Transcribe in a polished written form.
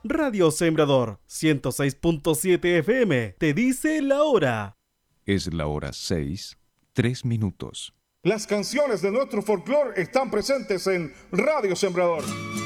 Radio Sembrador 106.7 FM te dice la hora. Es la hora 6, 3 minutos. Las canciones de nuestro folclore están presentes en Radio Sembrador.